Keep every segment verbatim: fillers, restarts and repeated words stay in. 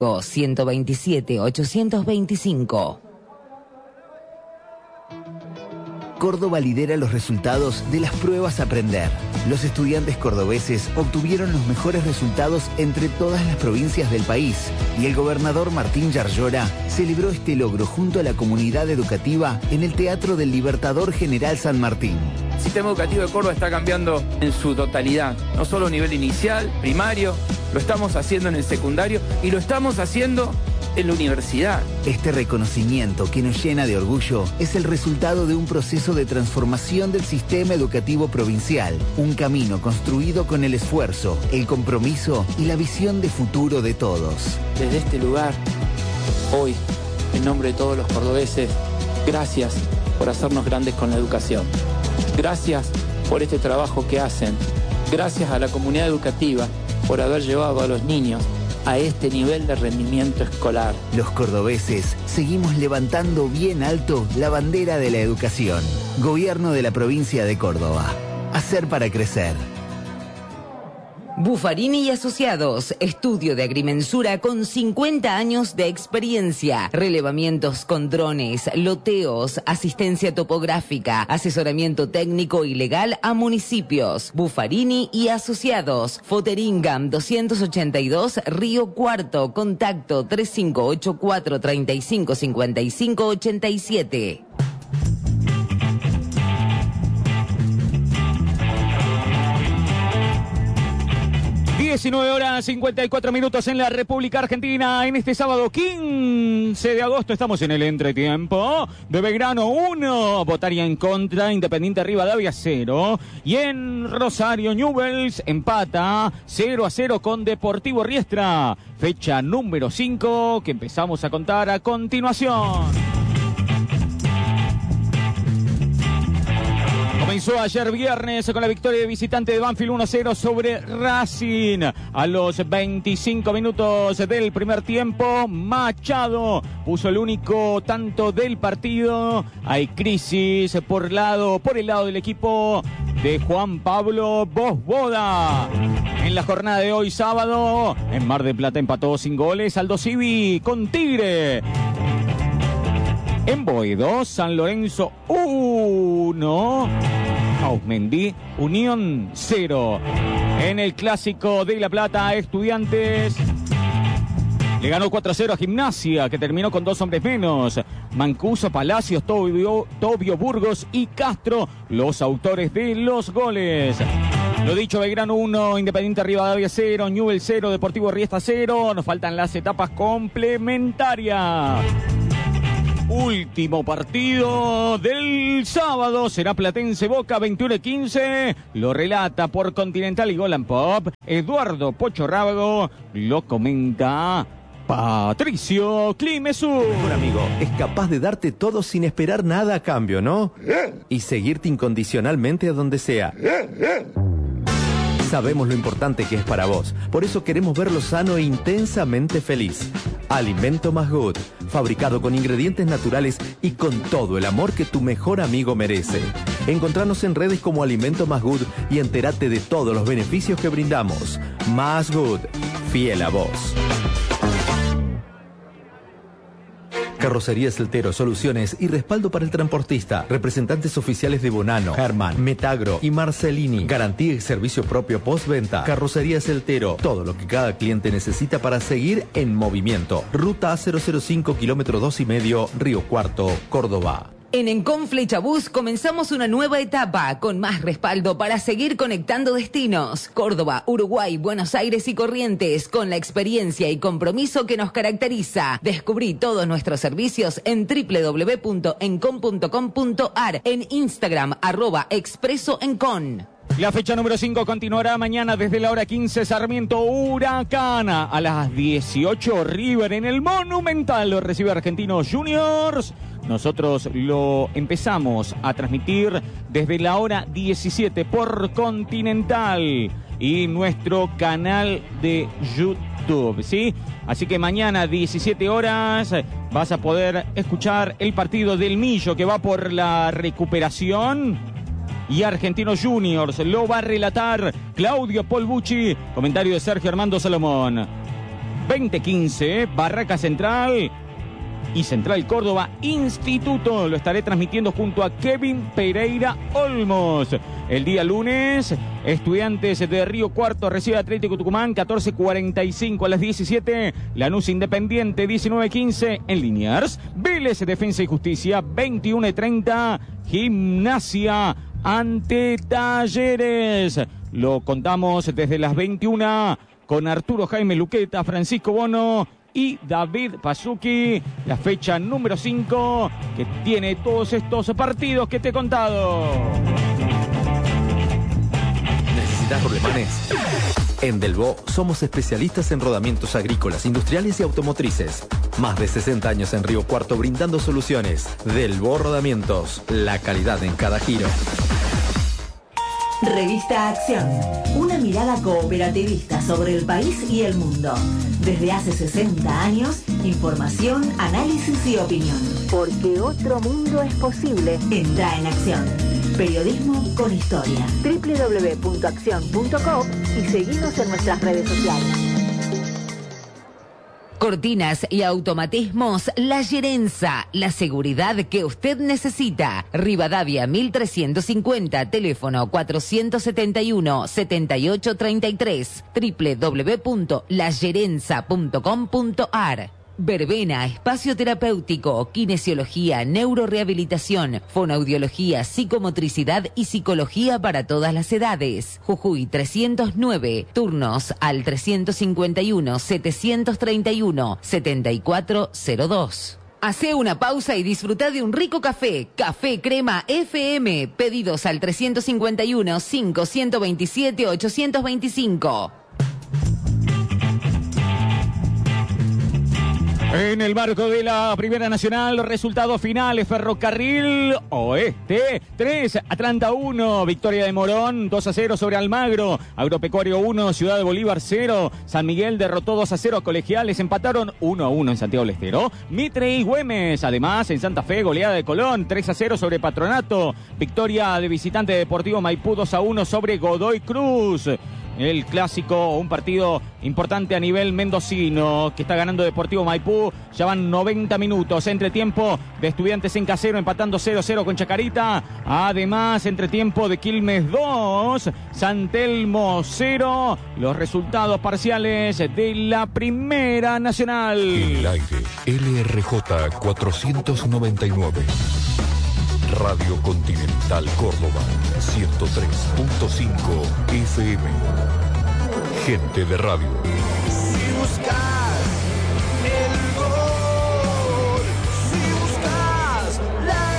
ciento veintisiete, ochocientos veinticinco. Córdoba lidera los resultados de las pruebas Aprender. Los estudiantes cordobeses obtuvieron los mejores resultados entre todas las provincias del país y el gobernador Martín Yarlora celebró este logro junto a la comunidad educativa en el Teatro del Libertador General San Martín. El sistema educativo de Córdoba está cambiando en su totalidad, no solo a nivel inicial, primario, lo estamos haciendo en el secundario y lo estamos haciendo en la universidad. Este reconocimiento que nos llena de orgullo es el resultado de un proceso de transformación del sistema educativo provincial, un camino construido con el esfuerzo, el compromiso y la visión de futuro de todos. Desde este lugar, hoy, en nombre de todos los cordobeses, gracias por hacernos grandes con la educación. Gracias por este trabajo que hacen. Gracias a la comunidad educativa por haber llevado a los niños a este nivel de rendimiento escolar. Los cordobeses seguimos levantando bien alto la bandera de la educación. Gobierno de la provincia de Córdoba. Hacer para crecer. Buffarini y Asociados, estudio de agrimensura con cincuenta años de experiencia, relevamientos con drones, loteos, asistencia topográfica, asesoramiento técnico y legal a municipios. Buffarini y Asociados, Foteringam doscientos ochenta y dos, Río Cuarto, contacto tres cinco ocho cuatro, treinta y cinco, cincuenta y cinco, ochenta y siete. diecinueve horas cincuenta y cuatro minutos en la República Argentina. En este sábado quince de agosto estamos en el entretiempo de Belgrano uno, Botaria en contra, Independiente Rivadavia cero. Y en Rosario Newell's empata cero a cero con Deportivo Riestra. Fecha número cinco que empezamos a contar a continuación. Comenzó ayer viernes con la victoria de visitante de Banfield uno a cero sobre Racing. A los veinticinco minutos del primer tiempo, Machado puso el único tanto del partido. Hay crisis por lado, por el lado del equipo de Juan Pablo Bosboda. En la jornada de hoy sábado, en Mar del Plata empató sin goles Aldo Civi con Tigre. En Boedo, San Lorenzo uno, Ausmendí, Unión cero. En el Clásico de La Plata, Estudiantes le ganó cuatro a cero a Gimnasia, que terminó con dos hombres menos. Mancuso, Palacios, Tobio, Tobio Burgos y Castro, los autores de los goles. Lo dicho, Belgrano uno, Independiente Rivadavia cero, Newell's cero, Deportivo Riestra cero. Nos faltan las etapas complementarias. Último partido del sábado será Platense Boca veintiuno a quince. Lo relata por Continental y Golan Pop Eduardo Pocho Rábago. Lo comenta Patricio Climesú. Un amigo es capaz de darte todo sin esperar nada a cambio, ¿no? Y seguirte incondicionalmente a donde sea. Sabemos lo importante que es para vos. Por eso queremos verlo sano e intensamente feliz. Alimento Más Good, fabricado con ingredientes naturales y con todo el amor que tu mejor amigo merece. Encontranos en redes como Alimento Más Good y entérate de todos los beneficios que brindamos. Más Good, fiel a vos. Carrocerías Celtero, soluciones y respaldo para el transportista. Representantes oficiales de Bonano, Herman, Metagro y Marcelini. Garantía y servicio propio postventa. Carrocerías Celtero, todo lo que cada cliente necesita para seguir en movimiento. Ruta A cero cero cinco, kilómetro dos y medio, Río Cuarto, Córdoba. En Encon Flechabús comenzamos una nueva etapa con más respaldo para seguir conectando destinos. Córdoba, Uruguay, Buenos Aires y Corrientes, con la experiencia y compromiso que nos caracteriza. Descubrí todos nuestros servicios en doble u doble u doble u punto encon punto com punto a r, en Instagram, arroba Expreso Encon. La fecha número cinco continuará mañana desde la hora quince, Sarmiento Huracán. A las dieciocho, River en el Monumental lo recibe Argentinos Juniors. Nosotros lo empezamos a transmitir desde la hora diecisiete por Continental y nuestro canal de YouTube, ¿sí? Así que mañana diecisiete horas vas a poder escuchar el partido del Millo que va por la recuperación. Y Argentinos Juniors lo va a relatar Claudio Polbucci, comentario de Sergio Armando Salomón. veinte quince, Barraca Central y Central Córdoba Instituto. Lo estaré transmitiendo junto a Kevin Pereira Olmos. El día lunes, Estudiantes de Río Cuarto recibe Atlético Tucumán, catorce cuarenta y cinco a las diecisiete. Lanús Independiente, diecinueve quince en Liniers. Vélez Defensa y Justicia, veintiuno treinta. Gimnasia ante Talleres. Lo contamos desde las veintiuna con Arturo Jaime Luqueta, Francisco Bono y David Pazuki. La fecha número cinco que tiene todos estos partidos que te he contado. ¿Necesitas rulemanes? En Delvaux somos especialistas en rodamientos agrícolas, industriales y automotrices. Más de sesenta años en Río Cuarto brindando soluciones. Delvaux Rodamientos, la calidad en cada giro. Revista Acción, una mirada cooperativista sobre el país y el mundo. Desde hace sesenta años, información, análisis y opinión. Porque otro mundo es posible. Entra en Acción. Periodismo con historia. doble u doble u doble u punto acción punto com y seguinos en nuestras redes sociales. Cortinas y automatismos La Gerenza, la seguridad que usted necesita. Rivadavia mil trescientos cincuenta, teléfono cuatrocientos setenta y uno, setenta y ocho treinta y tres, doble u doble u doble u punto la gerenza punto com punto a r. Verbena, espacio terapéutico, kinesiología, neurorehabilitación, fonoaudiología, psicomotricidad y psicología para todas las edades. Jujuy trescientos nueve, turnos al trescientos cincuenta y uno, setecientos treinta y uno, setenta y cuatro cero dos. Hace una pausa y disfruta de un rico café. Café Crema F M. Pedidos al trescientos cincuenta y uno, cinco, ciento veintisiete, ochocientos veinticinco. En el marco de la Primera Nacional, resultados finales: Ferrocarril Oeste tres, Atlanta uno, victoria de Morón dos a cero sobre Almagro. Agropecuario uno, Ciudad de Bolívar cero, San Miguel derrotó dos a cero a Colegiales, empataron uno a uno en Santiago del Estero. Mitre y Güemes, además en Santa Fe, goleada de Colón tres a cero sobre Patronato. Victoria de visitante Deportivo Maipú dos a uno sobre Godoy Cruz. El clásico, un partido importante a nivel mendocino, que está ganando Deportivo Maipú. Ya van noventa minutos. Entretiempo de Estudiantes en Casero, empatando cero a cero con Chacarita. Además, entretiempo de Quilmes dos, San Telmo cero. Los resultados parciales de la Primera Nacional. El aire, L R J cuatrocientos noventa y nueve. Radio Continental Córdoba, ciento tres punto cinco F M. Gente de radio. Si buscas el gol, si buscas la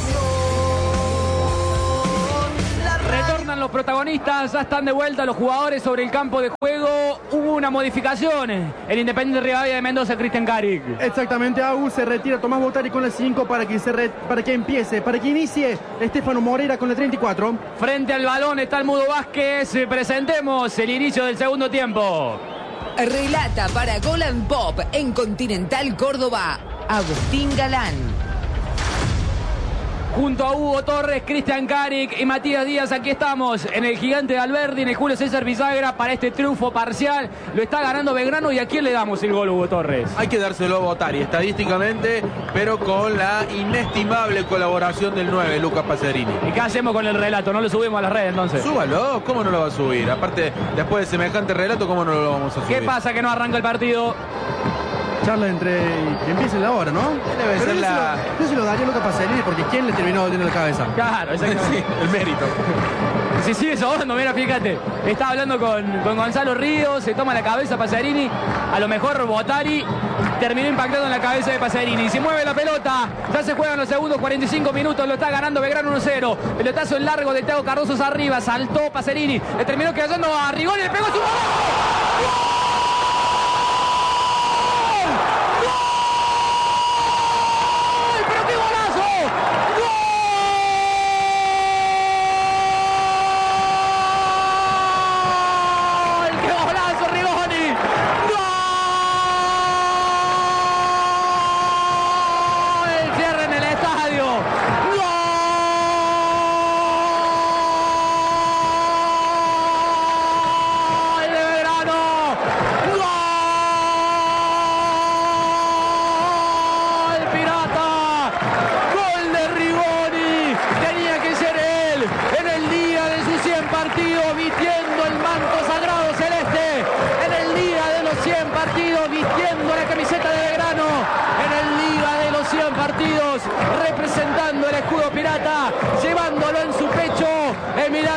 emoción, la retornan los protagonistas, ya están de vuelta los jugadores sobre el campo de juego. Hubo una modificación. El Independiente Rivadavia de Mendoza, Cristian Caric. Exactamente, Agus, se retira Tomás Botari con el cinco para que, se re, para que empiece, para que inicie Estefano Moreira con el treinta y cuatro. Frente al balón está el Mudo Vázquez. Presentemos el inicio del segundo tiempo. Relata para Gol and Pop en Continental Córdoba, Agustín Galán. Junto a Hugo Torres, Cristian Caric y Matías Díaz, aquí estamos en el Gigante de Alberdi, en el Julio César Bisagra, para este triunfo parcial. Lo está ganando Belgrano. ¿Y a quién le damos el gol, Hugo Torres? Hay que dárselo a Botari, estadísticamente, pero con la inestimable colaboración del nueve, Lucas Pacerini. ¿Y qué hacemos con el relato? ¿No lo subimos a las redes entonces? Súbalo, ¿cómo no lo va a subir? Aparte, después de semejante relato, ¿cómo no lo vamos a subir? ¿Qué pasa que no arranca el partido? Charla entre que empiece la hora, ¿no? Debe Pero ser yo la... Se lo, yo se lo daría a Lucas Pacerini, porque ¿quién le terminó doliendo la cabeza? Claro, exactamente. Sí, el mérito. Si sigue sobando, mira, fíjate. Está hablando con, con Gonzalo Ríos, se toma la cabeza Pacerini. A lo mejor Botari terminó impactando en la cabeza de Pacerini. Se mueve la pelota, ya se juegan los segundos cuarenta y cinco minutos, lo está ganando Belgrano uno cero. Pelotazo en largo de Thiago Cardoso arriba, saltó Pacerini, le terminó quedando a Rigoni y le pegó su gol.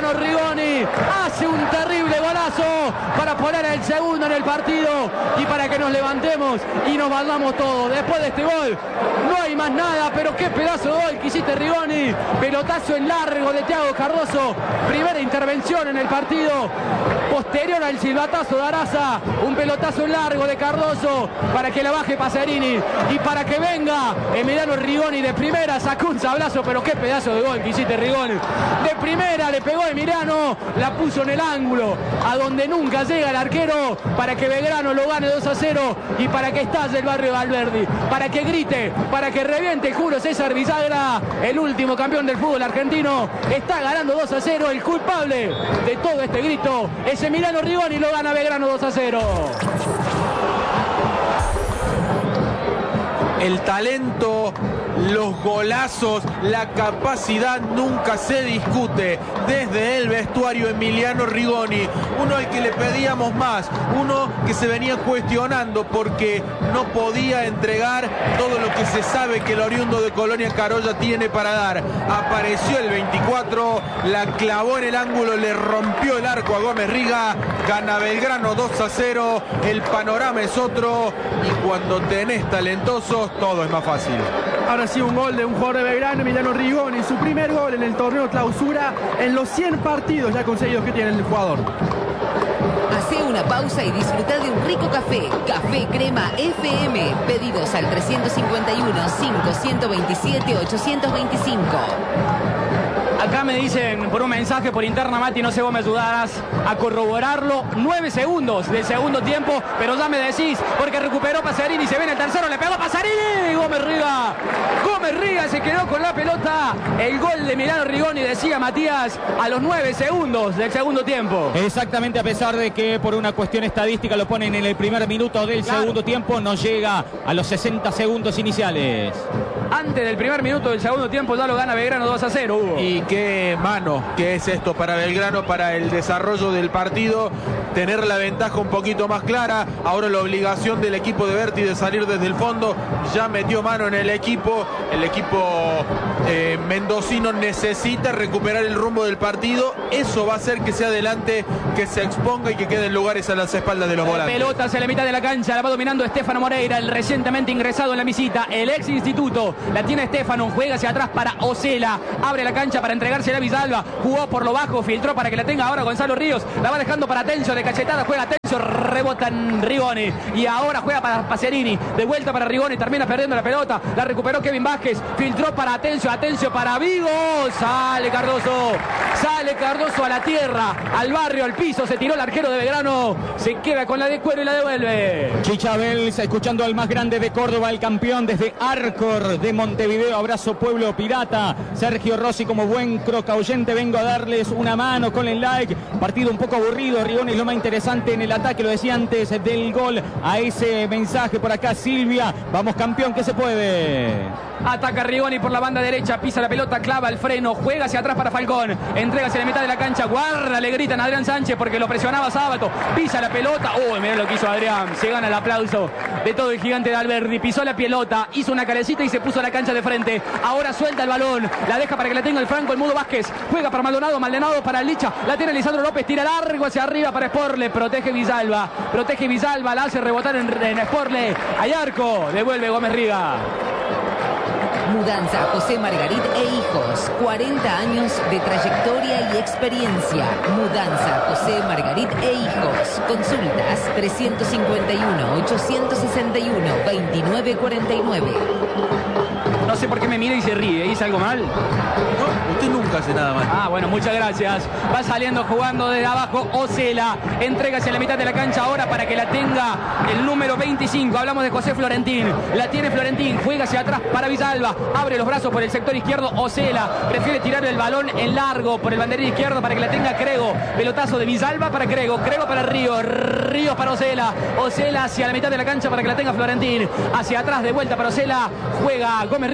Emiliano Rigoni hace un terrible golazo para poner el segundo en el partido y para que nos levantemos y nos vayamos todos. Después de este gol no hay más nada, pero qué pedazo de gol que hiciste, Rigoni. Pelotazo en largo de Thiago Cardoso, primera intervención en el partido, posterior al silbatazo de Araza, un pelotazo en largo de Cardoso para que la baje Pacerini y para que venga Emiliano Rigoni de primera. Sacó un sablazo, pero qué pedazo de gol que hiciste, Rigoni. De primera le pegó a Emiliano, la puso en el ángulo a donde nunca llega el arquero, para que Belgrano lo gane dos a cero y para que estalle el barrio Valverdi, para que grite, para que reviente Julio César Bisagra, el último campeón del fútbol argentino. Está ganando dos a cero, el culpable de todo este grito es Emiliano Rigoni, lo gana Belgrano dos a cero. El talento, los golazos, la capacidad nunca se discute. Desde el vestuario, Emiliano Rigoni, uno al que le pedíamos más, uno que se venía cuestionando porque no podía entregar todo lo que se sabe que el oriundo de Colonia Carolla tiene para dar. Apareció el veinticuatro, la clavó en el ángulo, le rompió el arco a Gómez Riga, gana Belgrano dos a cero, el panorama es otro y cuando tenés talentosos todo es más fácil. Ahora sí, un gol de un jugador de Belgrano, Emiliano Rigoni, su primer gol en el torneo clausura en los cien partidos ya conseguidos que tiene el jugador. Hacé una pausa y disfruta de un rico café. Café Crema F M. Pedidos al tres cinco uno, cinco dos siete, ocho dos cinco. Acá me dicen por un mensaje por interna, Mati, no sé vos me ayudarás a corroborarlo. Nueve segundos del segundo tiempo, pero ya me decís, porque recuperó Pacerini, se viene el tercero, le pegó Pacerini, Gómez Riga. Gómez Riga se quedó con la pelota. El gol de Emiliano Rigoni, decía Matías, a los nueve segundos del segundo tiempo. Exactamente, a pesar de que por una cuestión estadística lo ponen en el primer minuto del claro. segundo tiempo, no llega a los sesenta segundos iniciales. Antes del primer minuto del segundo tiempo ya lo gana Belgrano dos a cero, Hugo. Y qué mano que es esto para Belgrano, para el desarrollo del partido, tener la ventaja un poquito más clara. Ahora la obligación del equipo de Berti de salir desde el fondo, ya metió mano en el equipo. El equipo eh, mendocino necesita recuperar el rumbo del partido. Eso va a hacer que se adelante, que se exponga y que queden lugares a las espaldas de los volantes. Pelota hacia la mitad de la cancha, la va dominando Estefano Moreira, el recientemente ingresado en la visita, el ex instituto. La tiene Estefano, juega hacia atrás para Ocela, abre la cancha para entregársela a Villalba, jugó por lo bajo, filtró para que la tenga ahora Gonzalo Ríos, la va dejando para Atencio, de cachetada juega Atencio, rebota en Rigoni y ahora juega para Pacerini, de vuelta para Rigoni, termina perdiendo la pelota, la recuperó Kevin Vázquez, filtró para Atencio, Atencio para Vigo, sale Cardoso, sale Cardoso a la tierra, al barrio, al piso, se tiró el arquero de Belgrano, se queda con la de cuero y la devuelve. Chichabel, escuchando al más grande de Córdoba, el campeón desde Arcor de Montevideo, abrazo pueblo pirata. Sergio Rossi, como buen croca oyente, vengo a darles una mano con el like. Partido un poco aburrido, Rigoni es lo más interesante en el ataque, lo decía antes del gol. A ese mensaje por acá Silvia, vamos campeón, que se puede. Ataca Rigoni por la banda derecha, pisa la pelota, clava el freno, juega hacia atrás para Falcón, entrega hacia la mitad de la cancha, guarda, le gritan a Adrián Sánchez porque lo presionaba Sábato, pisa la pelota, uy, mirá lo que hizo Adrián, se gana el aplauso de todo el gigante de Alberdi, pisó la pelota, hizo una calecita y se puso a la cancha de frente, ahora suelta el balón, la deja para que la tenga el Franco, el Mudo Vázquez, juega para Maldonado, Maldonado para Licha, la tiene Lisandro López, tira largo hacia arriba para Sporle, protege Villalba, protege Villalba, la hace rebotar en, en Sporle, hay arco, devuelve Gómez Riga. Mudanza José Margarit e Hijos, cuarenta años de trayectoria y experiencia. Mudanza José Margarit e Hijos. Consultas tres cinco uno, ocho seis uno, dos nueve cuatro nueve. No sé por qué me mira y se ríe. ¿Hice algo mal? No, usted nunca hace nada mal. Ah, bueno, muchas gracias. Va saliendo jugando desde abajo Ocela. Entrega hacia la mitad de la cancha ahora para que la tenga el número veinticinco. Hablamos de José Florentín. La tiene Florentín. Juega hacia atrás para Villalba. Abre los brazos por el sector izquierdo. Ocela prefiere tirar el balón en largo por el banderín izquierdo para que la tenga Crego. Pelotazo de Villalba para Crego. Crego para Río. Ríos para Ocela. Ocela hacia la mitad de la cancha para que la tenga Florentín. Hacia atrás de vuelta para Ocela. Juega Gómez Ríos.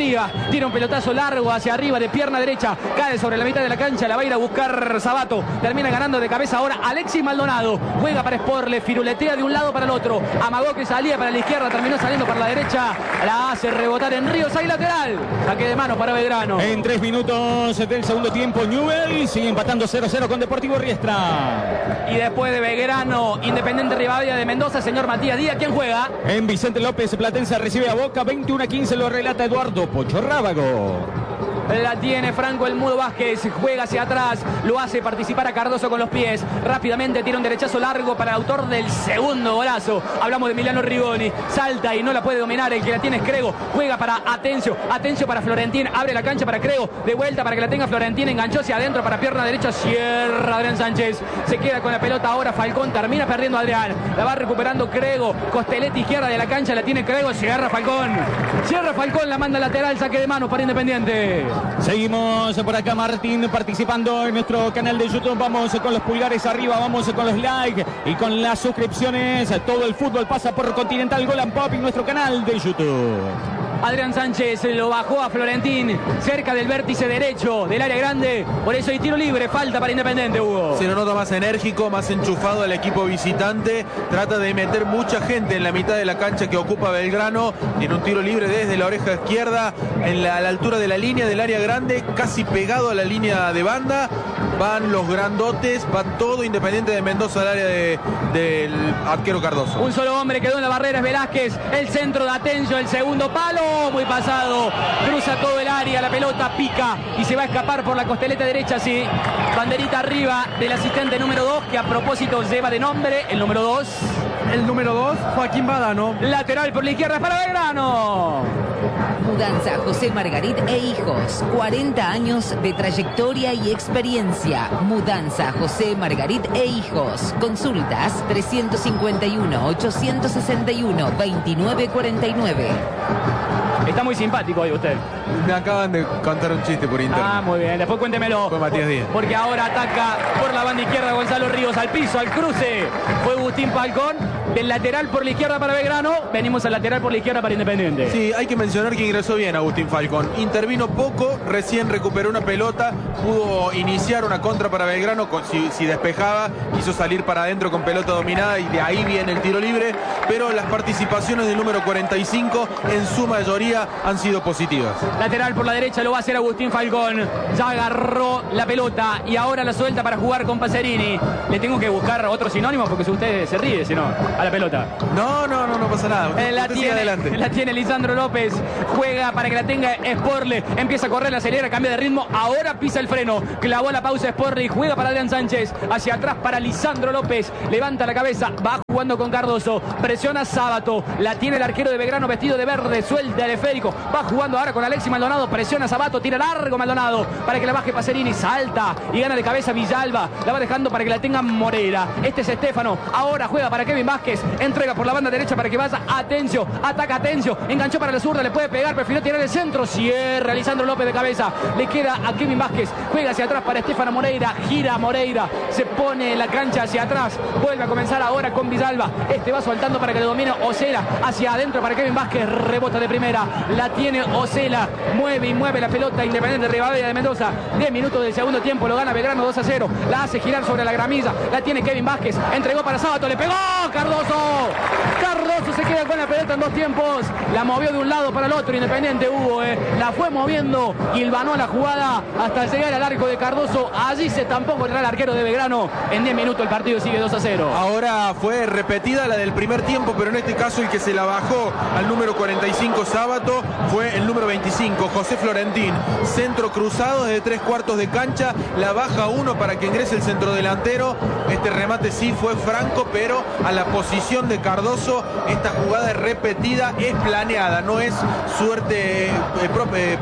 arriba, tira un pelotazo largo hacia arriba de pierna derecha, cae sobre la mitad de la cancha, la va a ir a buscar Sabato, termina ganando de cabeza ahora Alexis Maldonado, juega para Sporle, firuletea de un lado para el otro, amagó que salía para la izquierda, terminó saliendo para la derecha, la hace rebotar en Ríos, hay lateral, saque de mano para Belgrano. En tres minutos del segundo tiempo, Newell sigue empatando cero cero con Deportivo Riestra. Y después de Belgrano, Independiente Rivadavia de Mendoza, señor Matías Díaz, ¿quién juega? En Vicente López, Platense recibe a Boca, veintiuno a quince, lo relata Eduardo Pocho Rábago. La tiene Franco el Mudo Vázquez, juega hacia atrás, lo hace participar a Cardoso con los pies, rápidamente tira un derechazo largo para el autor del segundo golazo, hablamos de Emiliano Rigoni, salta y no la puede dominar, el que la tiene es Crego, juega para Atencio, Atencio para Florentín, abre la cancha para Crego, de vuelta para que la tenga Florentín, enganchó hacia adentro para pierna derecha, cierra Adrián Sánchez, se queda con la pelota ahora Falcón, termina perdiendo a Adrián, la va recuperando Crego, costeleta izquierda de la cancha, la tiene Crego, cierra Falcón, cierra Falcón, la manda lateral, saque de mano para Independiente. Seguimos por acá, Martín, participando en nuestro canal de YouTube. Vamos con los pulgares arriba, vamos con los likes y con las suscripciones. Todo el fútbol pasa por Continental Goal and Pop en nuestro canal de YouTube. Adrián Sánchez lo bajó a Florentín cerca del vértice derecho del área grande, por eso hay tiro libre, falta para Independiente, Hugo. Se lo nota más enérgico, más enchufado el equipo visitante, trata de meter mucha gente en la mitad de la cancha que ocupa Belgrano, tiene un tiro libre desde la oreja izquierda en la, a la altura de la línea del área grande, casi pegado a la línea de banda, van los grandotes, va todo Independiente de Mendoza al área de, del arquero Cardoso. Un solo hombre quedó en la barrera, es Velázquez, el centro de Atencio, el segundo palo, muy pasado, cruza todo el área, la pelota pica y se va a escapar por la costeleta derecha, sí, banderita arriba del asistente número dos, que a propósito lleva de nombre el número dos. El número dos, Joaquín Badano. Lateral por la izquierda para Belgrano. Mudanza José Margarit e Hijos, cuarenta años de trayectoria y experiencia. Mudanza José Margarit e Hijos. Consultas trescientos cincuenta y uno, ochocientos sesenta y uno, veintinueve cuarenta y nueve. Está muy simpático hoy usted. Me acaban de contar un chiste por internet. Ah, muy bien. Después cuéntemelo. Fue Matías Díaz. Porque ahora ataca por la banda izquierda Gonzalo Ríos, al piso, al cruce. Fue Agustín Falcón. Del lateral por la izquierda para Belgrano. Venimos al lateral por la izquierda para Independiente. Sí, hay que mencionar que ingresó bien Agustín Falcón. Intervino poco, recién recuperó una pelota, pudo iniciar una contra para Belgrano. Si, si despejaba, quiso salir para adentro con pelota dominada y de ahí viene el tiro libre. Pero las participaciones del número cuarenta y cinco en su mayoría han sido positivas. Lateral por la derecha lo va a hacer Agustín Falcón. Ya agarró la pelota y ahora la suelta para jugar con Pacerini. Le tengo que buscar otro sinónimo porque si usted se ríe, si no, a la pelota. No, no, no, no pasa nada. Usted, la, usted tiene, adelante. la tiene Lisandro López. Juega para que la tenga Sporle. Empieza a correr, la acelera, cambia de ritmo. Ahora pisa el freno. Clavó la pausa Sporle y juega para Adrián Sánchez. Hacia atrás para Lisandro López. Levanta la cabeza. Va jugando con Cardoso. Presiona Sábato. La tiene el arquero de Belgrano vestido de verde. Suelta el esférico. Va jugando ahora con Alexis Maldonado. Presiona Sábato. Tira largo Maldonado para que la baje Pacerini. Salta y gana de cabeza Villalba. La va dejando para que la tenga Morera. Este es Estefano. Ahora juega para Kevin Vázquez. Entrega por la banda derecha para que vaya Atencio. Ataca Atencio. Enganchó para la zurda. Le puede pegar. Prefirió tirar el centro. Cierra Lisandro López de cabeza. Le queda a Kevin Vázquez. Juega hacia atrás para Estefano Moreira. Gira Moreira. Se pone la cancha hacia atrás. Vuelve a comenzar ahora con Villalba. Este va soltando para que le domine Ocela. Hacia adentro para Kevin Vázquez. Rebota de primera. La tiene Ocela. Mueve y mueve la pelota Independiente Rivadavia de Mendoza. diez minutos del segundo tiempo. Lo gana Belgrano dos a cero. La hace girar sobre la gramilla. La tiene Kevin Vázquez. Entregó para Sábato. Le pegó Cardoso. Cardoso se queda con la pelota en dos tiempos. La movió de un lado para el otro. Independiente Hugo. Eh. La fue moviendo. Hilvanó la jugada hasta llegar al arco de Cardoso. Allí se estampó contra el arquero de Belgrano. En diez minutos el partido sigue dos a cero. Ahora fue repetida la del primer tiempo, pero en este caso el que se la bajó al número cuarenta y cinco Sábato fue el número veinticinco, José Florentín. Centro cruzado desde tres cuartos de cancha. La baja uno para que ingrese el centrodelantero. Este remate sí fue franco, pero a la posición de Cardoso. Esta jugada es repetida, es planeada, no es suerte eh, pro, eh,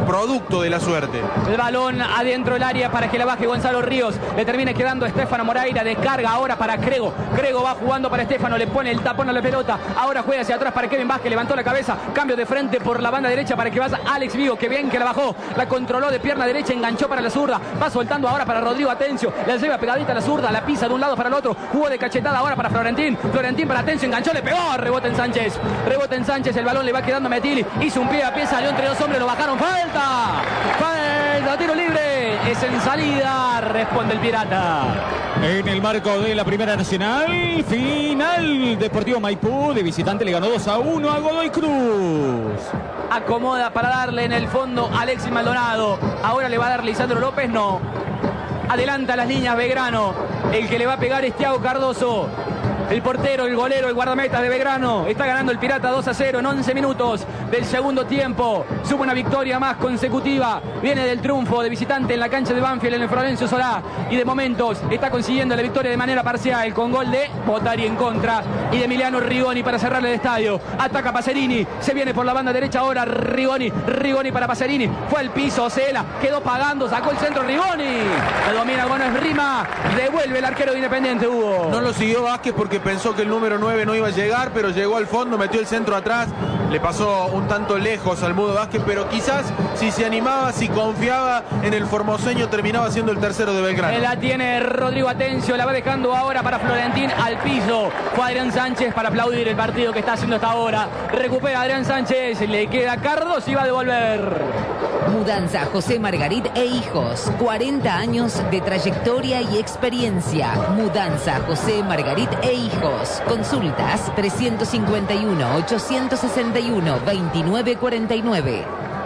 producto de la suerte. El balón adentro del área para que la baje Gonzalo Ríos. Le termina quedando Estefano Moreira. Descarga ahora para Crego. Crego va jugando para Estefano. Le pone el tapón a la pelota. Ahora juega hacia atrás para Kevin Vázquez. Levantó la cabeza. Cambio de frente por la banda derecha para que vaya Alex Vigo. Que bien que la bajó. La controló de pierna derecha. Enganchó para la zurda. Va soltando ahora para Rodrigo Atencio. La lleva pegadita a la zurda. La pisa de un lado para el otro. Jugó de cachetada ahora para Florentín. Florentín para Atencio. Enganchó. Le pegó. Rebota en Sánchez. Rebota en Sánchez. El balón le va quedando a Metili. Hizo un pie a pie. Salió entre dos hombres. Lo bajaron. ¡Falta! ¡Falta! Tiro libre. Es en salida. Responde el Pirata. En el marco de la Primera Nacional, final. Deportivo Maipú de visitante le ganó dos a uno a Godoy Cruz. Acomoda para darle en el fondo a Alexis Maldonado. Ahora le va a dar Lisandro López. No. Adelanta las líneas Belgrano. El que le va a pegar es Thiago Cardoso. El portero, el golero, el guardameta de Belgrano. Está ganando el Pirata dos a cero en once minutos del segundo tiempo. Sube una victoria más consecutiva. Viene del triunfo de visitante en la cancha de Banfield en el Florencio Solá. Y de momentos está consiguiendo la victoria de manera parcial con gol de Botari en contra y de Emiliano Rigoni para cerrarle el estadio. Ataca Pacerini. Se viene por la banda derecha ahora Rigoni. Rigoni para Pacerini. Fue al piso Cela. Quedó pagando. Sacó el centro Rigoni. La domina Gómez Rima. Devuelve el arquero de Independiente, Hugo. No lo siguió Vázquez porque pensó que el número nueve no iba a llegar, pero llegó al fondo, metió el centro atrás, le pasó un tanto lejos al Mudo Vázquez, pero quizás si se animaba, si confiaba en el formoseño, terminaba siendo el tercero de Belgrano. La tiene Rodrigo Atencio, la va dejando ahora para Florentín al piso. Fue Adrián Sánchez para aplaudir el partido que está haciendo hasta ahora. Recupera Adrián Sánchez, le queda Cardos y va a devolver. Mudanza José Margarit e Hijos, cuarenta años de trayectoria y experiencia. Mudanza José Margarit e Hijos. Consultas trescientos cincuenta y uno, ochocientos sesenta y uno, veintinueve cuarenta y nueve.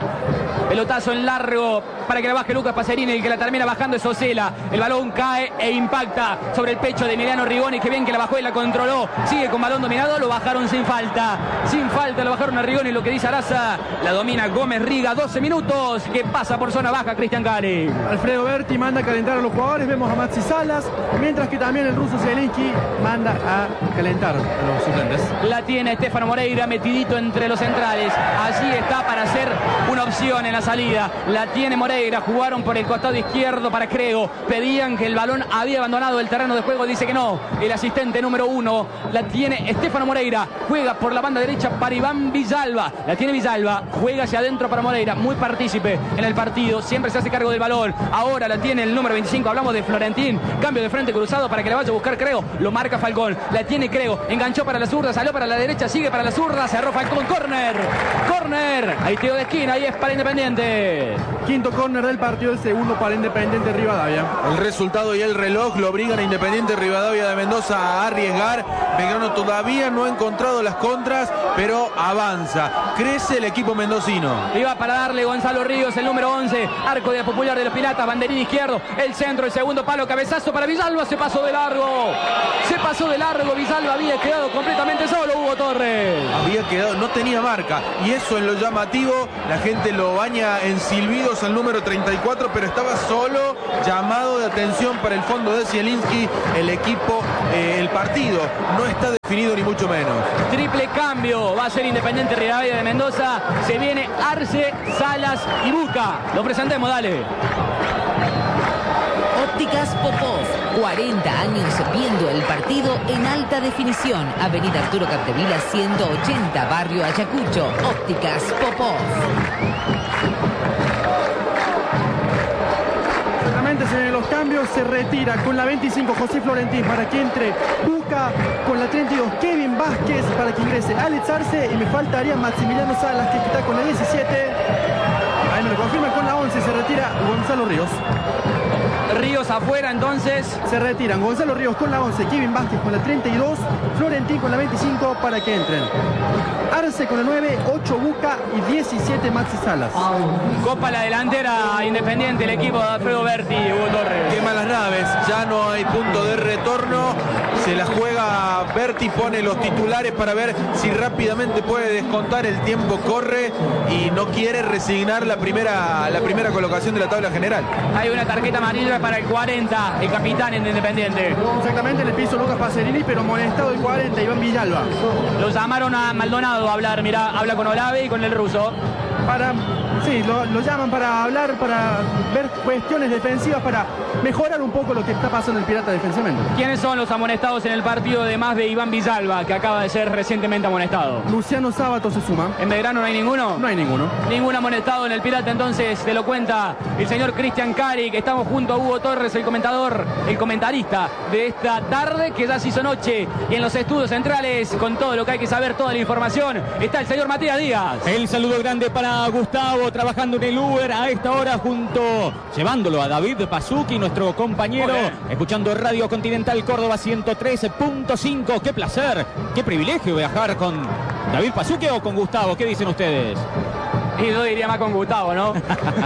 Pelotazo en largo para que la baje Lucas Pacerini. El que la termina bajando es Osela. El balón cae e impacta sobre el pecho de Emiliano Rigoni. Que bien que la bajó y la controló. Sigue con balón dominado. Lo bajaron sin falta. Sin falta lo bajaron a Rigoni. Lo que dice Araza. La domina Gómez Riga. doce minutos. Que pasa por zona baja Cristian Cari. Alfredo Berti manda a calentar a los jugadores. Vemos a Maxi Salas. Mientras que también el ruso Zielinski manda a calentar a los suplentes. La tiene Estefano Moreira metidito entre los centrales. Allí está para hacer una opción en la salida. La tiene Moreira. Jugaron por el costado izquierdo para Crego. Pedían que el balón había abandonado el terreno de juego. Dice que no. El asistente número uno la tiene Estefano Moreira. Juega por la banda derecha para Iván Villalba. La tiene Villalba. Juega hacia adentro para Moreira. Muy partícipe en el partido. Siempre se hace cargo del balón. Ahora la tiene el número veinticinco. Hablamos de Florentín. Cambio de frente cruzado para que la vaya a buscar Crego. Lo marca Falcón. La tiene Crego. Enganchó para la zurda. Salió para la derecha. Sigue para la zurda. Cerró Falcón. Córner. Córner. Ahí tiro de esquina. Ahí es para Independiente. Quinto córner del partido, el segundo para Independiente Rivadavia. El resultado y el reloj lo obligan a Independiente Rivadavia de Mendoza a arriesgar. Belgrano todavía no ha encontrado las contras, pero avanza. Crece el equipo mendocino. Iba para darle Gonzalo Ríos, el número once. Arco de la Popular de los Piratas. Banderín izquierdo. El centro, el segundo palo. Cabezazo para Villalba. Se pasó de largo. Se pasó de largo. Villalba había quedado completamente solo. Hugo Torres. Había quedado, no tenía marca. Y eso es lo llamativo. La gente lo baña en silbidos al número treinta y cuatro, pero estaba solo. Llamado de atención para el fondo de Zielinski. El equipo, eh, el partido no está definido ni mucho menos. Triple cambio. Va a ser Independiente Rivadavia de Mendoza. Se viene Arce, Salas y Buca. Lo presentemos, dale. Ópticas Popov, cuarenta años viendo el partido en alta definición. Avenida Arturo Capdevila ciento ochenta, Barrio Ayacucho. Ópticas Popov. Se ven los cambios, se retira con la veinticinco José Florentín para que entre Buca, con la treinta y dos Kevin Vázquez para que ingrese Alex Arce y me faltaría Maximiliano Salas que está con la diecisiete. Ahí me lo confirman con la once, se retira Gonzalo Ríos. Ríos afuera entonces. Se retiran Gonzalo Ríos con la once, Kevin Vázquez con la treinta y dos, Florentín con la veinticinco para que entren Arce con la nueve, ocho Buca y diecisiete Maxi Salas. Copa la delantera Independiente el equipo de Alfredo Berti y Hugo Torres. Quema las naves, ya no hay punto de retorno. Se la juega Berti, pone los titulares para ver si rápidamente puede descontar. El tiempo corre y no quiere resignar la primera, la primera colocación de la tabla general. Hay una tarjeta amarilla para el cuarenta, el capitán en Independiente. Exactamente, en el piso Lucas Pacerini, pero molestado el cuarenta, Iván Villalba. Lo llamaron a Maldonado a hablar, mirá, habla con Olave y con el ruso. Para Sí, lo, lo llaman para hablar, para ver cuestiones defensivas, para mejorar un poco lo que está pasando el Pirata defensivamente. ¿Quiénes son los amonestados en el partido, además de Iván Villalba, que acaba de ser recientemente amonestado? Luciano Sábato se suma. ¿En Belgrano no hay ninguno? No hay ninguno. Ningún amonestado en el Pirata, entonces te lo cuenta el señor Cristian Cari, que estamos junto a Hugo Torres, el comentador, el comentarista de esta tarde, que ya se hizo noche, y en los estudios centrales, con todo lo que hay que saber, toda la información, está el señor Matías Díaz. El saludo grande para Gustavo, trabajando en el Uber a esta hora junto, llevándolo a David Pasuki, nuestro compañero, escuchando Radio Continental Córdoba ciento tres punto cinco. Qué placer, qué privilegio viajar con David Pasuki o con Gustavo. ¿Qué dicen ustedes? Y yo diría más con Gustavo, ¿no?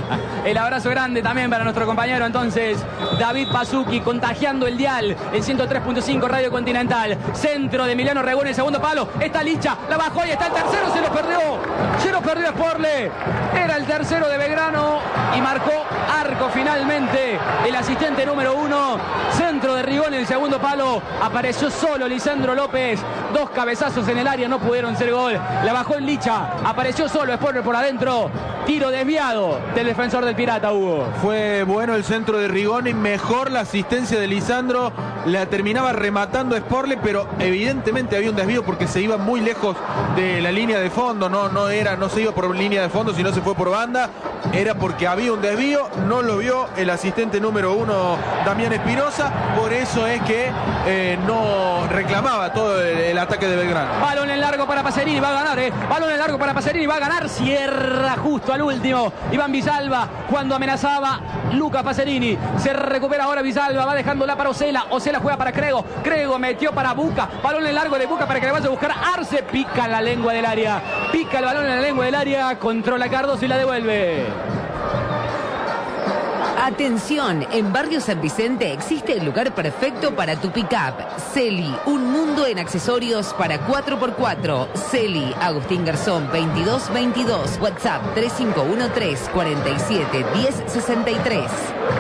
El abrazo grande también para nuestro compañero, entonces, David Pasuki, contagiando el dial, el ciento tres punto cinco Radio Continental. Centro de Emiliano Regón, el segundo palo. Está Licha, la bajó y está el tercero, se lo perdió. Se lo perdió Sporle. Era el tercero de Belgrano y marcó arco finalmente el asistente número uno. Centro de Rigón, el segundo palo. Apareció solo Lisandro López. Dos cabezazos en el área, no pudieron ser gol. La bajó en Licha. Apareció solo Sporle por adentro. Tiro desviado del defensor del Pirata, Hugo. Fue bueno el centro de Rigoni, mejor la asistencia de Lisandro, la terminaba rematando Sporle, pero evidentemente había un desvío porque se iba muy lejos de la línea de fondo, no, no, era, no se iba por línea de fondo, sino se fue por banda, era porque había un desvío, no lo vio el asistente número uno, Damián Espinosa, por eso es que eh, no reclamaba todo el, el ataque de Belgrano. Balón en largo para Pacerini, va a ganar, eh. Balón en largo para Pacerini, va a ganar, cierra justo al último Iván Villalba cuando amenazaba Luca Pacerini. Se recupera ahora Villalba, va dejándola para Osela. Osela juega para Crego. Crego metió para Buca. Balón en largo de Buca para que le vaya a buscar Arce. Pica la lengua del área. Pica el balón en la lengua del área. Controla Cardoso y la devuelve. Atención, en Barrio San Vicente existe el lugar perfecto para tu pick-up. Celi, un mundo en accesorios para cuatro por cuatro. Celi, Agustín Garzón, veintidós veintidós. WhatsApp tres cinco uno tres, cuatro siete, uno cero seis tres.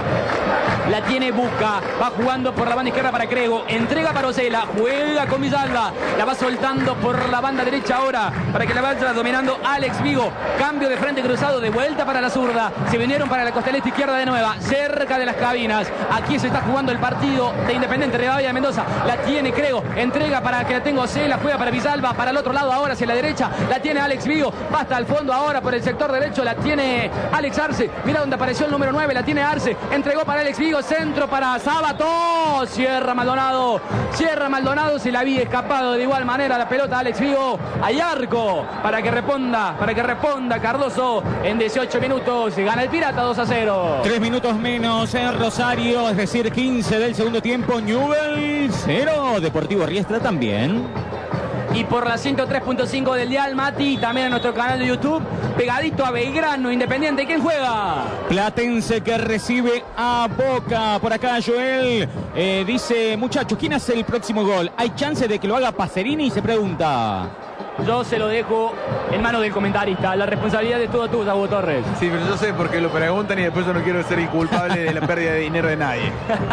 La tiene Buca, va jugando por la banda izquierda para Crego, entrega para Osela, juega con Villalba, la va soltando por la banda derecha ahora, para que la vaya dominando Alex Vigo, cambio de frente cruzado, de vuelta para la zurda, se vinieron para la costeleta izquierda de Nueva, cerca de las cabinas, aquí se está jugando el partido de Independiente Rivadavia de Mendoza, la tiene Crego, entrega para que la tenga Osela, juega para Villalba, para el otro lado ahora hacia la derecha, la tiene Alex Vigo, va hasta el fondo ahora por el sector derecho, la tiene Alex Arce, mira donde apareció el número nueve, la tiene Arce, entregó para Alex Vigo, centro para Sábato, cierra Maldonado, cierra Maldonado, se la había escapado de igual manera la pelota Alex Vigo, hay arco para que responda, para que responda Cardoso en dieciocho minutos, gana el Pirata dos a cero. Tres minutos menos en Rosario, es decir, quince del segundo tiempo, Newell's cero, Deportivo Riestra también. Y por la ciento tres punto cinco del dial, Mati, también en nuestro canal de YouTube, pegadito a Belgrano, Independiente. ¿Quién juega? Platense, que recibe a Boca. Por acá Joel eh, dice, muchachos, ¿quién hace el próximo gol? ¿Hay chance de que lo haga Pacerini? Se pregunta. Yo se lo dejo en manos del comentarista. La responsabilidad de todo tuya, Hugo Torres. Sí, pero yo sé porque lo preguntan y después yo no quiero ser inculpable de la pérdida de dinero de nadie.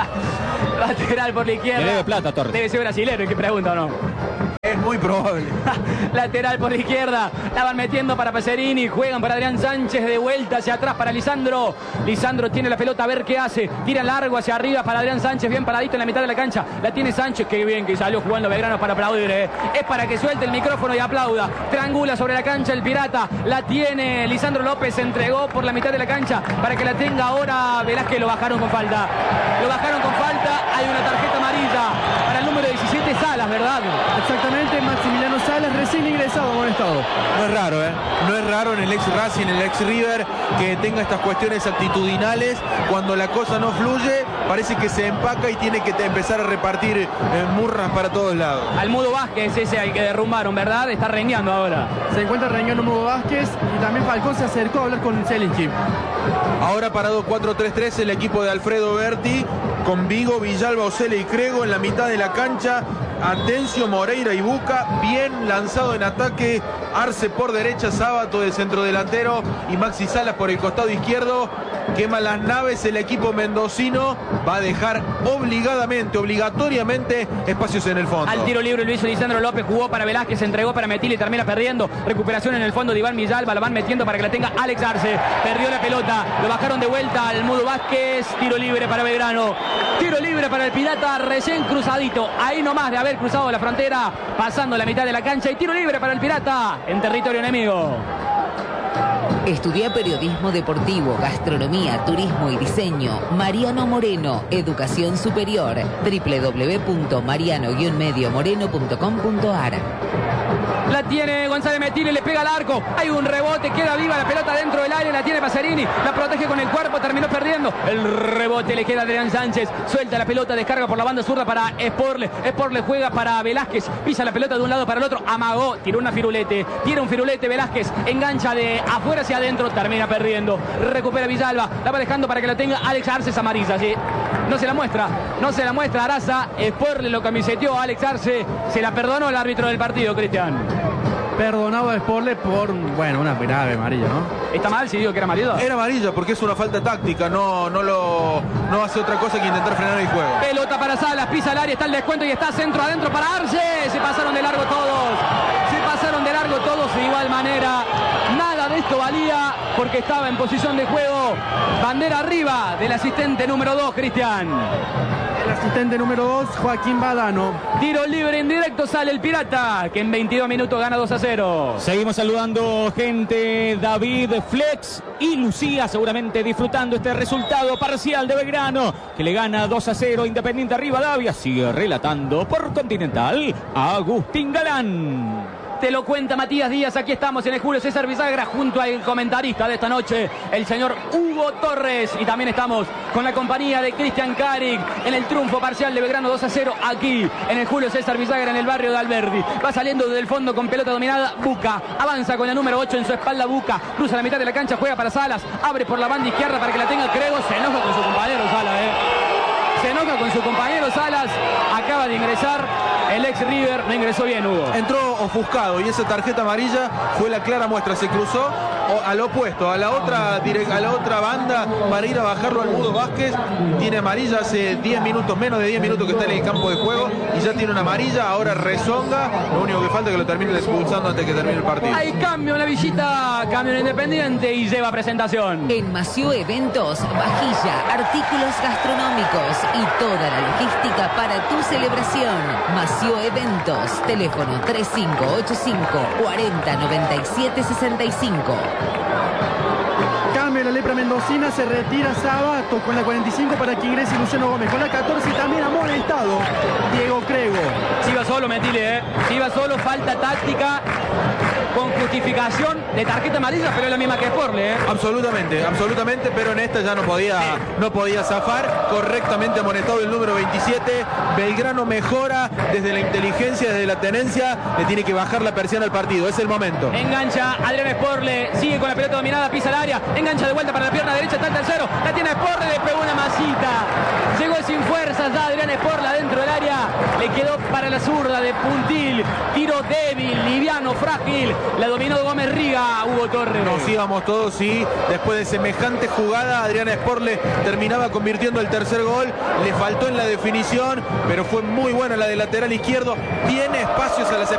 Lateral por la izquierda. Le debe plata, Torres. Debe ser brasilero el que pregunta, ¿o no? Es muy probable. Lateral por la izquierda. La van metiendo para Pacerini. Juegan para Adrián Sánchez. De vuelta hacia atrás para Lisandro. Lisandro tiene la pelota a ver qué hace. Tira largo hacia arriba para Adrián Sánchez. Bien paradito en la mitad de la cancha. La tiene Sánchez. Qué bien que salió jugando Belgrano para aplaudir. ¿eh? Es para que suelte el micrófono y aplauda. Triangula sobre la cancha el Pirata. La tiene Lisandro López. Se entregó por la mitad de la cancha para que la tenga ahora Velázquez. Lo bajaron con falta. Lo bajaron con falta. Hay una tarjeta amarilla para el número diecisiete, Salas, ¿verdad? Exactamente, Maximiliano Salas, recién ingresado a buen estado. No es raro, ¿eh? No es raro en el ex Racing, en el ex River, que tenga estas cuestiones actitudinales. Cuando la cosa no fluye, parece que se empaca y tiene que empezar a repartir eh, murras para todos lados. Al Mudo Vázquez, ese al que derrumbaron, ¿verdad? Está reñando ahora. Se encuentra reñando Mudo Vázquez y también Falcón se acercó a hablar con Zelinski. Ahora parado cuatro tres tres el equipo de Alfredo Berti, con Vigo, Villalba, Osela y Crego en la mitad de la cancha. Atencio, Moreira y Buca, bien lanzado en ataque. Arce por derecha, Sábato de centro delantero y Maxi Salas por el costado izquierdo. Quema las naves el equipo mendocino. Va a dejar obligadamente, obligatoriamente espacios en el fondo. Al tiro libre lo hizo Lisandro López, jugó para Velázquez, se entregó para Metil y termina perdiendo. Recuperación en el fondo de Iván Villalba, la van metiendo para que la tenga Alex Arce. Perdió la pelota, lo bajaron de vuelta al Mudo Vázquez. Tiro libre para Belgrano. Tiro libre para el Pirata, recién cruzadito. Ahí nomás de haber cruzado la frontera, pasando la mitad de la cancha. Y tiro libre para el Pirata en territorio enemigo. Estudia periodismo deportivo, gastronomía, turismo y diseño. Mariano Moreno, Educación Superior. doble u doble u doble u punto mariano guion medio moreno punto com punto a r. La tiene González Metil y le pega al arco. Hay un rebote, queda viva la pelota dentro del área. La tiene Pacerini, la protege con el cuerpo, terminó perdiendo. El rebote le queda a Adrián Sánchez. Suelta la pelota, descarga por la banda zurda para Sporle. Sporle juega para Velázquez. Pisa la pelota de un lado para el otro. Amagó, tiró una firulete. Tira un firulete Velázquez. Engancha de afuera hacia adentro. Termina perdiendo. Recupera Villalba. La va dejando para que la tenga Alex Arce. Amarilla, ¿sí? No se la muestra. No se la muestra Araza. Sporle lo camiseteó a Alex Arce. Se la perdonó el árbitro del partido, Cristian. Perdonado a Sporle por, bueno, una grave amarilla, ¿no? ¿Está mal si digo que era amarilla? Era amarilla porque es una falta táctica, no, no, lo, no hace otra cosa que intentar frenar el juego. Pelota para Salas, pisa el área, está el descuento y está centro adentro para Arce. Se pasaron de largo todos, se pasaron de largo todos de igual manera. Nada de esto valía porque estaba en posición de juego. Bandera arriba del asistente número dos, Cristian. El asistente número dos, Joaquín Badano. Tiro libre en directo, sale el Pirata, que en veintidós minutos gana dos a cero. Seguimos saludando gente, David, Flex y Lucía, seguramente disfrutando este resultado parcial de Belgrano, que le gana dos a cero Independiente Rivadavia. Sigue relatando por Continental Agustín Galán. Te lo cuenta Matías Díaz, aquí estamos en el Julio César Bisagra junto al comentarista de esta noche, el señor Hugo Torres, y también estamos con la compañía de Cristian Caric en el triunfo parcial de Belgrano dos a cero aquí en el Julio César Bisagra en el barrio de Alberdi. Va saliendo desde el fondo con pelota dominada Buca, avanza con la número ocho en su espalda Buca, cruza la mitad de la cancha, juega para Salas, abre por la banda izquierda para que la tenga Crego, se enoja con su compañero Salas, eh. Se enoja con su compañero Salas, acaba de ingresar el ex River, no ingresó bien Hugo. Entró ofuscado y esa tarjeta amarilla fue la clara muestra, se cruzó al opuesto, a la otra a la otra banda para ir a bajarlo al Mudo Vázquez. Tiene amarilla hace diez minutos, menos de diez minutos que está en el campo de juego y ya tiene una amarilla, ahora rezonga, lo único que falta es que lo termine expulsando antes de que termine el partido. Hay cambio en la visita, cambio en Independiente y lleva presentación. En Mació Eventos, vajilla, artículos gastronómicos y toda la logística para tu celebración. Mació Eventos, teléfono tres cinco ocho cinco, cuarenta noventa y siete sesenta y cinco. Cambio en la lepra mendocina, se retira Sabato con la cuarenta y cinco para que ingrese Luciano Gómez. Con la catorce también amonestado Diego Crego. Si iba solo, Metile, ¿eh? Si iba solo, falta táctica con justificación de tarjeta amarilla, pero es la misma que Sporle, ¿eh? Absolutamente, absolutamente, pero en esta ya no podía, no podía zafar. Correctamente amonestado el número veintisiete. Belgrano mejora desde la inteligencia, desde la tenencia. Le tiene que bajar la persiana al partido, es el momento. Engancha Adrián Sporle, sigue con la pelota dominada, pisa el área, engancha de vuelta para la pierna derecha, está el tercero, la tiene Sporle, le pegó una masita. Llegó sin fuerzas ya Adrián Sporle dentro del área, le quedó para la zurda de puntil. Tiro débil, liviano, frágil. La dominó Gómez Riga, Hugo Torres. Nos íbamos todos y después de semejante jugada, Adrián Sporle terminaba convirtiendo el tercer gol. Le faltó en la definición, pero fue muy buena la de lateral izquierdo. Tiene espacios a la